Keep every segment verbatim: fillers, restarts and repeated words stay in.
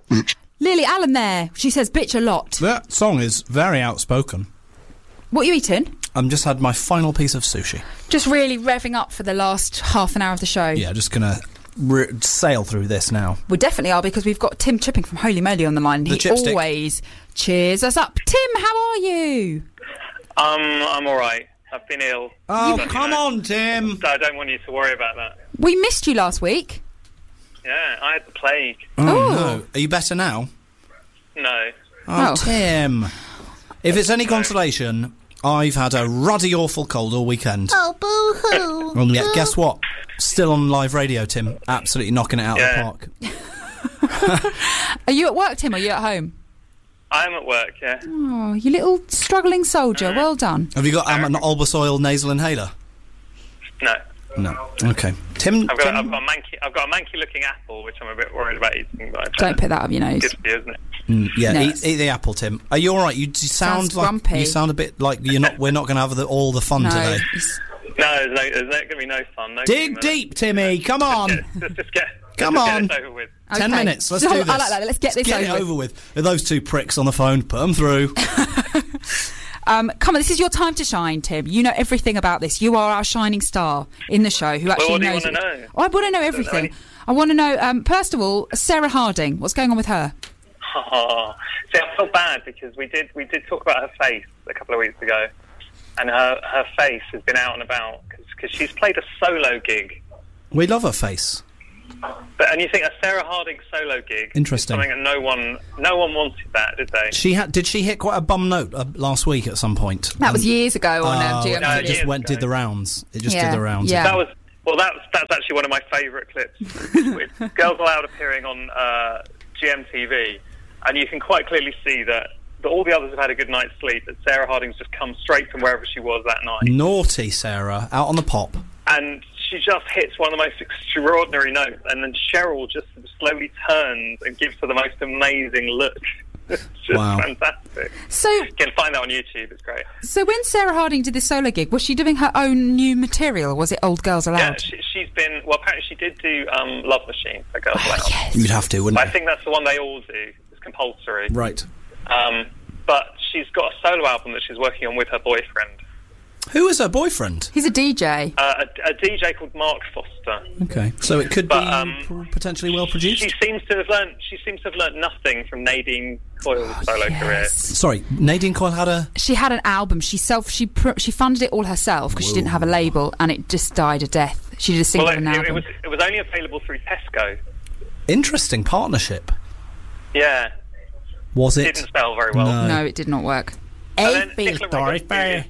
Lily Allen there. She says bitch a lot. That song is very outspoken. What are you eating? I've just had my final piece of sushi. Just really revving up for the last half an hour of the show. Yeah, just going to re- sail through this now. We definitely are, because we've got Tim Chipping from Holy Moly on the line. The he chipstick. always cheers us up. Tim, how are you? Um, I'm all right. I've been ill. Oh, but, come you know, on, Tim. I don't want you to worry about that. We missed you last week. Yeah, I had the plague. Oh, Ooh. no. Are you better now? No. Oh, Oh. Tim. If it's any consolation, I've had a ruddy awful cold all weekend. Oh, boo-hoo. And yet, guess what? Still on live radio, Tim. Absolutely knocking it out Yeah. of the park. Are you at work, Tim, or are you at home? I'm at work, yeah. Oh, you little struggling soldier. Well done. Have you got um, an Albus Oil nasal inhaler? No. No. Okay. Tim, I've got, Tim? I've got a manky, I've got a manky looking apple, which I'm a bit worried about eating. But Don't put that up your nose. Good for you, isn't it? Mm, yeah, No. eat, eat the apple, Tim. Are you all right? You, you sound Sounds like grumpy. you sound a bit like you're not. We're not going to have the, all the fun No. today. it's- No, there's, no, there's no, going to be no fun. No Dig humour. deep, Timmy. Come on. Just, just get, Come just on. Get this over with. Ten Okay. minutes. Let's So, do this. I like that. Let's get this get over it over with. With those two pricks on the phone, put them through. Um, come on, this is your time to shine, Tim. You know everything about this. You are our shining star in the show who actually what do you knows wanna it. know? Oh, I want to know everything. any- I want to know, um, first of all, Sarah Harding. What's going on with her? Oh, see, I feel bad because we did we did talk about her face a couple of weeks ago, and her her face has been out and about because she's played a solo gig. We love her face. But and you think a Sarah Harding solo gig? Interesting. Is something that no one no one wanted that, did they? She had. Did she hit quite a bum note uh, last week at some point? That was Um, years ago on um, oh, G it M T V. just went did the rounds. It just Yeah, did the rounds. yeah. That was well. That's that's actually one of my favourite clips. With Girls Aloud appearing on uh, G M T V, and you can quite clearly see that, that all the others have had a good night's sleep. That Sarah Harding's just come straight from wherever she was that night, Naughty Sarah, out on the pop. and she just hits one of the most extraordinary notes. And then Cheryl just slowly turns and gives her the most amazing look. It's just Wow. fantastic. So, You can find that on YouTube. It's great. so when Sarah Harding did this solo gig, was she doing her own new material? Or was it Old Girls Yeah, Aloud? she, she's been well. Apparently, she did do um, Love Machine for Girls Aloud. yes. You'd have to, wouldn't But I you? think that's the one they all do. It's compulsory. Right. Um, but she's got a solo album that she's working on with her boyfriend, Who is her boyfriend? He's a D J. uh, a, a D J called Mark Foster. Okay, so it could But, be um, p- potentially well produced. She seems to have learned. She seems to have learned nothing from Nadine Coyle's solo career. Yes. Sorry, Nadine Coyle had a. She had an album. She self she pr- she funded it all herself because she didn't have a label, and it just died a death. She did a single Well, it, and an it, album. it was it was only available through Tesco. Interesting partnership. Yeah, Was it? didn't sell very well. No. No, it did not work. And then A B. Nicola Roberts, who is-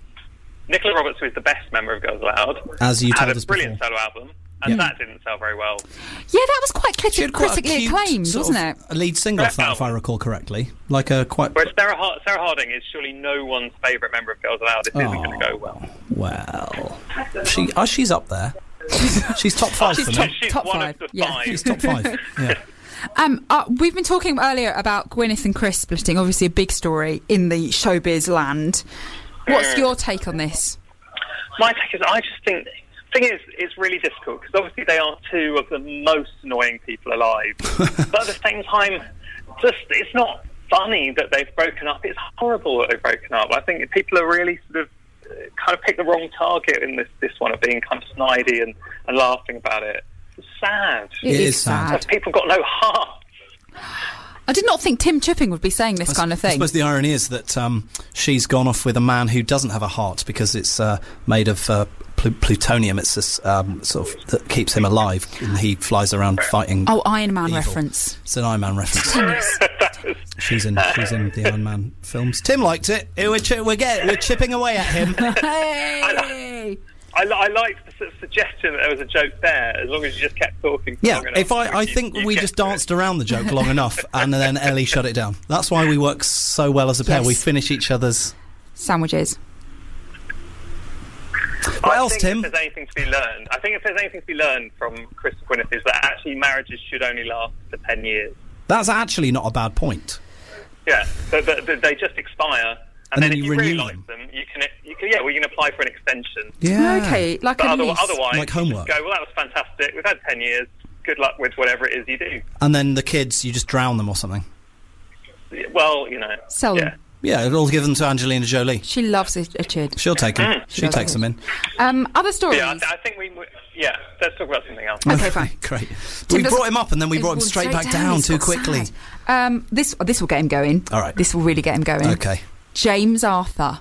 Nicola Roberts, who is the best member of Girls Aloud, As you had told a us brilliant before. solo album, and Yeah. that didn't sell very well. Yeah, that was quite She criti- had quite a critically cute acclaimed, sort wasn't of it? A lead single off that, if I recall correctly. Like a quite. Whereas Sarah, Har- Sarah Harding is surely no one's favourite member of Girls Aloud. This isn't going to go well. Well, she oh, she's up there. She's top five She's for top- me. She's top one five, of the yeah. five. She's top five. Yeah. Um, uh, we've been talking earlier about Gwyneth and Chris splitting. Obviously, a big story in the showbiz land. What's Mm. your take on this? My take is, I just think, thing is, it's really difficult because obviously they are two of the most annoying people alive. But at the same time, just it's not funny that they've broken up. It's horrible that they've broken up. I think people are really sort of uh, kind of picked the wrong target in this this one of being kind of snidey and, and laughing about it. It's sad. It, It is is sad. Because people got no heart. I did not think Tim Chipping would be saying this kind of I thing. suppose the irony is that um, she's gone off with a man who doesn't have a heart because it's uh, made of uh, pl- plutonium. It's this um, sort of that keeps him alive, and he flies around fighting. Oh, Iron Man evil. reference. It's an Iron Man reference. she's in. She's in the Iron Man films. Tim liked it. We're chi- we're getting, we're chipping away at him. Hey! I, I liked the sort of suggestion that there was a joke there, as long as you just kept talking. for Yeah, long enough, if I, I you- think you we get just to it. danced around the joke long enough, and then Ellie shut it down. That's why we work so well as a pair. Yes. We finish each other's. Sandwiches. What I else, think Tim? If there's anything to be learned, I think if there's anything to be learned from Chris and Gwyneth is that actually marriages should only last for ten years. That's actually not a bad point. Yeah, so that, that they just expire, and, And then, then if you you really renew like them. them, you can, you can, yeah, well, you can apply for an extension. Yeah. Okay, like But a other, lease. otherwise, Like you just homework. go, well, that was fantastic. We've had ten years. good luck with whatever it is you do. And then the kids, you just drown them or something. Well, you know, Sell yeah. them. Yeah, it'll give them to Angelina Jolie. She loves a, a chid. She'll take them. Mm. She, She takes does. them in. Um, other stories. Yeah, I, th- I think we. we- Yeah, let's talk about something else. Okay, fine. Great. Tim we does- brought him up and then we He's brought him gone straight, back down, down. He's too got quickly. sad. Um, this this will get him going. All right. This will really get him going. Okay. James Arthur.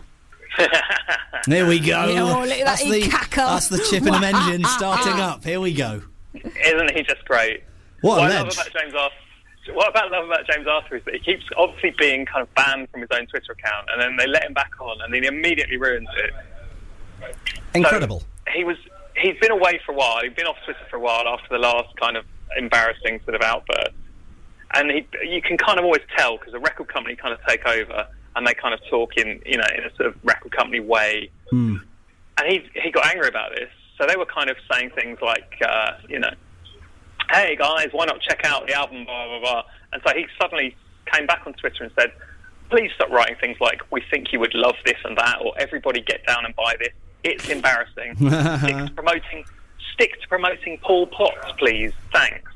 There we go. Oh, look at that, that's, he the, cackle. that's the Chippenham engine starting up. Here we go. Isn't he just great? What a what I love ledge. about James Arthur. What about love about James Arthur is that he keeps obviously being kind of banned from his own Twitter account, and then they let him back on, and then he immediately ruins it. Incredible. So he was. He's been away for a while. He'd been off Twitter for a while after the last kind of embarrassing sort of outburst, and he, you can kind of always tell because the record company kind of take over, and they kind of talk in, you know, in a sort of record company way. Mm. And he he got angry about this, so they were kind of saying things like, uh, you know, hey guys, why not check out the album, blah, blah, blah. And so he suddenly came back on Twitter and said, please stop writing things like, we think you would love this and that, or everybody get down and buy this. It's embarrassing. stick, to promoting, stick to promoting Paul Potts, please. Thanks.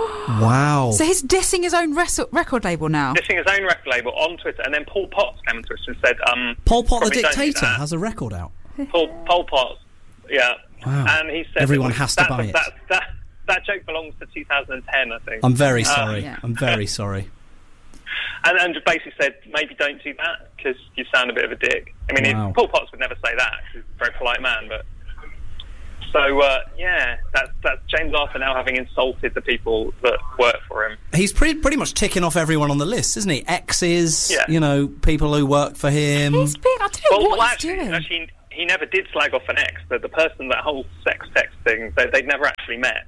Wow. So he's dissing his own res- record label now. Dissing his own record label on Twitter, and then Paul Potts came on Twitter and said, um... Pol Pot the probably don't do Dictator that. has a record out. Paul, Paul Potts, yeah. Wow. And he said... Everyone that, has to that, buy it. That, that, that joke belongs to two thousand ten, I think. I'm very Uh, sorry. yeah. I'm very sorry. And, and basically said, maybe don't do that because you sound a bit of a dick. I mean, Wow. it, Paul Potts would never say that. He's a very polite man, but... So, uh, yeah, that's, that's James Arthur now having insulted the people that work for him. He's pretty pretty much ticking off everyone on the list, isn't he? Exes, Yeah. you know, people who work for him. He's big. I don't know Well, what well, he's actually, doing. actually, he never did slag off an ex, but the person, that whole sex text thing, they, they'd never actually met.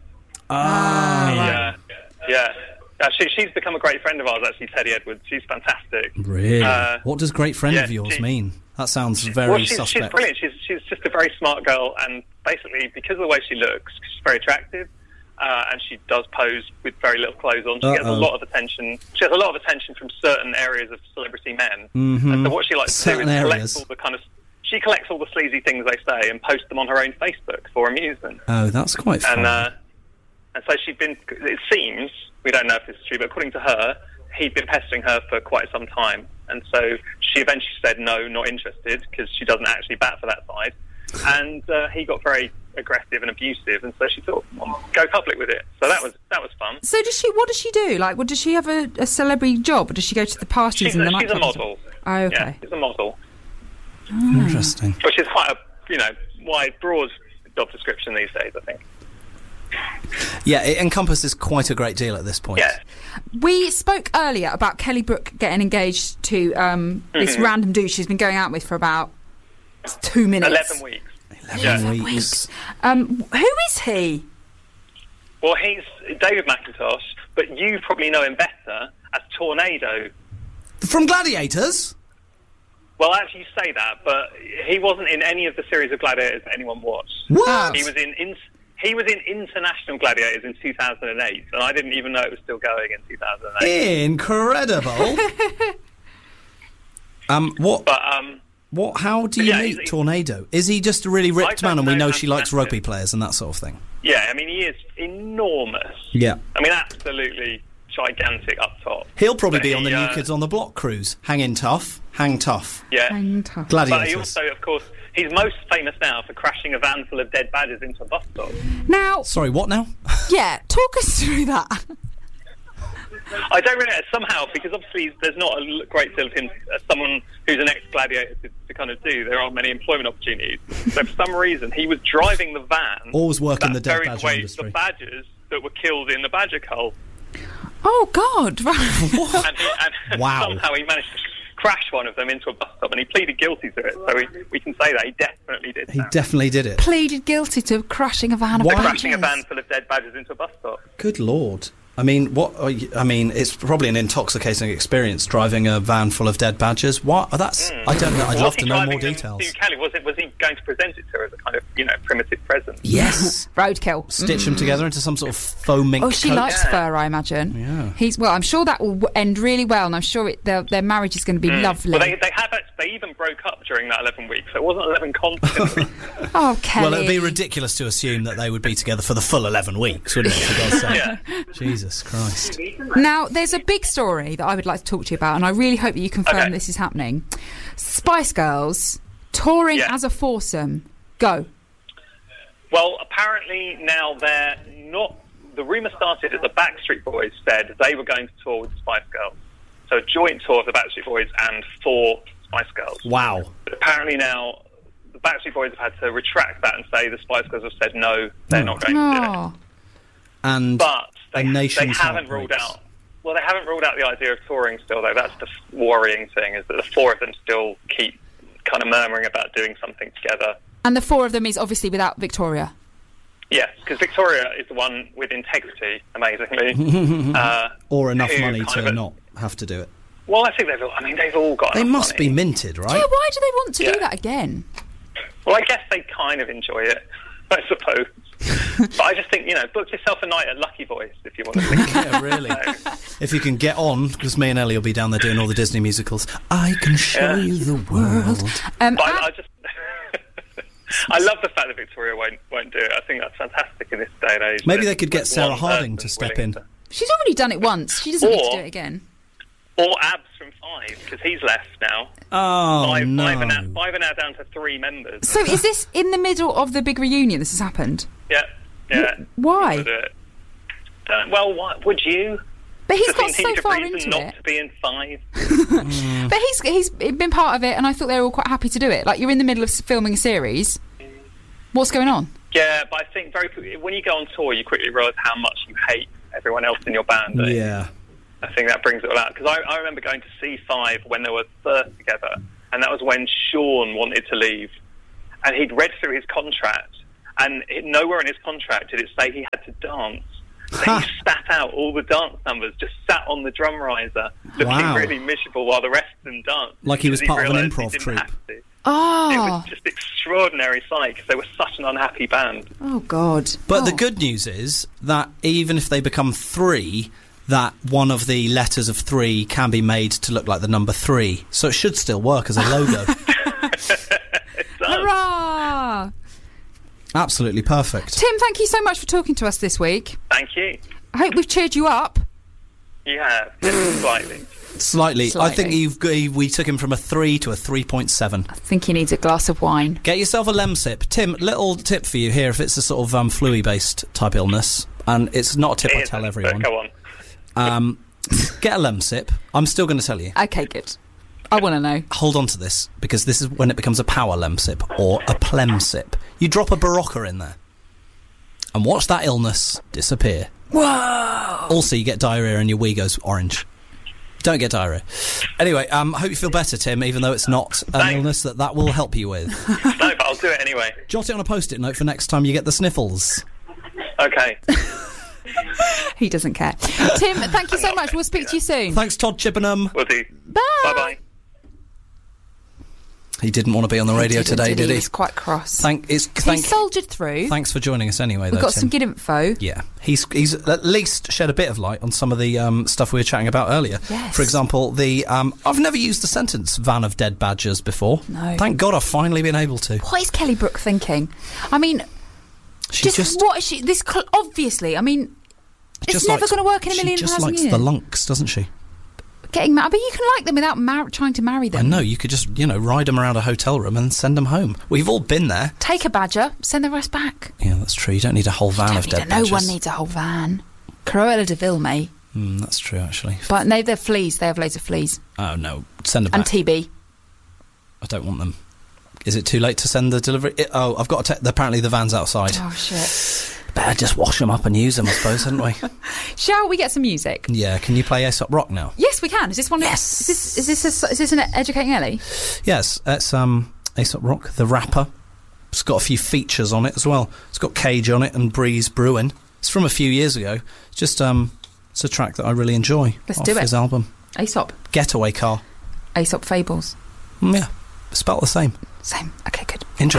Ah, Yeah, yeah. Actually, she's become a great friend of ours, actually, Teddy Edwards. She's fantastic. really? Uh, what does great friend yeah, of yours she- mean? That sounds very well, she's, suspect. she's brilliant. She's, she's just a very smart girl, and basically, because of the way she looks, she's very attractive, uh, and she does pose with very little clothes on. She Uh-oh. gets a lot of attention. She has a lot of attention from certain areas of celebrity men. Mhm. And so what she likes Certain to do is collect areas. all the kind of... She collects all the sleazy things they say and posts them on her own Facebook for amusement. Oh, that's quite fun. And uh, and so she'd been... It seems, we don't know if this is true, but according to her, he'd been pestering her for quite some time. And so she eventually said, no, not interested, because she doesn't actually bat for that side. And uh, he got very aggressive and abusive, and so she thought, well, go public with it. So that was that was fun. So does she? What does she do? Like, what, does she have a, a celebrity job, or does she go to the parties She's, and a, the she's a nightclubs? model. Oh, okay. Yeah, she's a model, Interesting. which is quite a, you know, wide, broad job description these days, I think. Yeah, it encompasses quite a great deal at this point. Yeah. We spoke earlier about Kelly Brook getting engaged to um, this Mhm. random dude she's been going out with for about two minutes. Eleven weeks. Eleven Yeah. weeks. Um, who is he? Well, he's David McIntosh, but you probably know him better as Tornado. From Gladiators? Well, actually, you say that, but he wasn't in any of the series of Gladiators that anyone watched. What? He was in, in he was in International Gladiators in two thousand eight, and I didn't even know it was still going in two thousand eight. Incredible. um, what? But um, What? How do But you yeah, meet he's- Tornado? Is he just a really ripped I don't man, and we know know how she to likes answer rugby it. players and that sort of thing? yeah, I mean, he is enormous. Yeah. I mean, absolutely gigantic up top. He'll probably But be he, on the uh, New Kids on the Block cruise. Hanging tough, hang tough. Yeah. Hang tough. But he Gladiators. also, of course, he's most famous now for crashing a van full of dead badgers into a bus stop. Now, Sorry, what now? yeah, talk us through that. I don't really know, somehow, because obviously there's not a l- great deal of him as someone who's an ex-gladiator to, to kind of do. There aren't many employment opportunities. So for some reason, he was driving the van Always work in that the dead carried badger away industry. the badgers that were killed in the badger cull. Oh God! Right. And, he, and Wow. somehow he managed to crash one of them into a bus stop, and he pleaded guilty to it. So we, we can say that he definitely did He that. definitely did it. Pleaded guilty to crashing a van of Why? crashing a badgers. van full of dead badgers into a bus stop. Good Lord. I mean, what? Are you, I mean, it's probably an intoxicating experience driving a van full of dead badgers. What? That's. I don't know. I'd Was love he to know more driving them details. to Kelly? Was it? Was he going to present it to her as a kind of, you know, primitive present? Yes. Roadkill. Stitch them together into some sort of faux mink Oh, she coat. likes Yeah. fur, I imagine. Yeah. He's well. I'm sure that will w- end really well, and I'm sure it, their, their marriage is going to be lovely. Well, they, they have They even broke up during that eleven weeks. So it wasn't eleven constantly. Oh, Kelly. Well, it'd be ridiculous to assume that they would be together for the full eleven weeks, wouldn't it? For God's sake. Yeah. Jesus Christ. Now, there's a big story that I would like to talk to you about, and I really hope that you confirm Okay. this is happening. Spice Girls touring Yeah. as a foursome. Go. Well, apparently now they're not... The rumour started that the Backstreet Boys said they were going to tour with the Spice Girls. So a joint tour of the Backstreet Boys and four Spice Girls. Wow. But apparently now the Backstreet Boys have had to retract that and say the Spice Girls have said no, they're Oh. not going to do it. Oh. And But a they, nation's they haven't heart ruled breaks. out... Well, they haven't ruled out the idea of touring still, though. That's the f- worrying thing, is that the four of them still keep kind of murmuring about doing something together. And the four of them is obviously without Victoria. Yes, because Victoria is the one with integrity, amazingly. uh, Or enough who money kind to of a- not have to do it. Well, I think they've all... I mean, they've all got They enough must money. be minted, right? Yeah, why do they want to Yeah. do that again? Well, I guess they kind of enjoy it, I suppose. But I just think, you know, book yourself a night at Lucky Voice if you want to think. Yeah, really. If you can get on, because me and Ellie will be down there doing all the Disney musicals. I can show Yeah. you the world. Um, But ah- I, I just... I love the fact that Victoria won't won't do it. I think that's fantastic in this day and age. Maybe that they could get one Sarah Harding to person's step willing in. to- she's already done it once. She doesn't need to Or- do it again. Or Abs from Five, because he's left now. Oh, Five, no. five, are now, five are now down to three members. So is this in the middle of the big reunion this has happened? Yeah, yeah. Why? We'll do it. Don't- well, what, would you? But he's Does got he so need a far reason into not it. to be in Five? But he's he's been part of it, and I thought they were all quite happy to do it. Like, you're in the middle of s- filming a series. What's going on? Yeah, but I think very quickly, when you go on tour, you quickly realise how much you hate everyone else in your band. don't you? Yeah. I think that brings it all out. Because I, I remember going to see Five when they were first together, and that was when Sean wanted to leave. And he'd read through his contract, and it, nowhere in his contract did it say he had to dance. So he spat out all the dance numbers, just sat on the drum riser, looking Wow. really miserable while the rest of them danced. Like he was because part of an realised he improv didn't troupe. have to. It Oh, was just extraordinary sight, because they were such an unhappy band. oh God. But Oh. the good news is that even if they become three, that one of the letters of three can be made to look like the number three. So it should still work as a logo. It does. Hurrah! Absolutely perfect. Tim, thank you so much for talking to us this week. Thank you. I hope we've cheered you up. You have, just slightly. Slightly. I Slightly. think you've g- we took him from a three to a three point seven. I think he needs a glass of wine. Get yourself a Lemsip. Tim, little tip for you here if it's a sort of um, flu-based type illness, and it's not a tip I It tell isn't, everyone. but Go on. Um, get a Lemsip. I'm still going to tell you. Okay, good. I want to know. Hold on to this, because this is when it becomes a power Lemsip or a Plemsip. You drop a Barocca in there and watch that illness disappear. Whoa! Also, you get diarrhea and your wee goes orange. Don't get diarrhea. Anyway, um, I hope you feel better, Tim, even though it's not an Thanks. illness that that will help you with. No, but I'll do it anyway. Jot it on a post-it note for next time you get the sniffles. Okay. He doesn't care. Tim, thank you so much. We'll speak to you soon. Thanks, Todd Chippenham. We'll do. Bye. Bye-bye. He didn't want to be on the radio Didn't, today, did did he? he? He was quite cross. Thank, it's, he thank, soldiered through. thanks for joining us anyway, We've though, got Tim. some good info. Yeah, he's he's at least shed a bit of light on some of the um, stuff we were chatting about earlier. Yes. For example, the um, I've never used the sentence "van of dead badgers" before. No. Thank God I've finally been able to. What is Kelly Brook thinking? I mean, She just, just, what is she? This cl- obviously. I mean, it's just never likes- going to work in a million She just thousand likes years. the lunks, doesn't she? Getting married, but you can like them without mar- trying to marry I them. know. You could just you know ride them around a hotel room and send them home. We've all been there. Take a badger, send the rest back. Yeah, that's true. You don't need a whole van Don't of need dead a- no badgers. one needs a whole van. Cruella de Vil may, Mm, that's true, actually. but no, they're fleas. They have loads of fleas Oh no, send them and back. T B. I don't want them. Is it too late to send the delivery? It, oh, I've got to. Te- apparently, the van's outside. Oh shit! Better just wash them up and use them, I suppose, hadn't we? Shall we get some music? Yeah. Can you play Aesop Rock now? Yes, we can. Is this one? Yes. Is this is this, a, is this an Educating Ellie? Yes. It's um Aesop Rock, the rapper. It's got a few features on it as well. It's got Cage on it and Breeze Brewin. It's from a few years ago. It's just um, it's a track that I really enjoy. Let's off do it. His album, Aesop. Getaway Car. Aesop Fables. Mm, yeah, spelt the same. Same. Okay, good. Enjoy.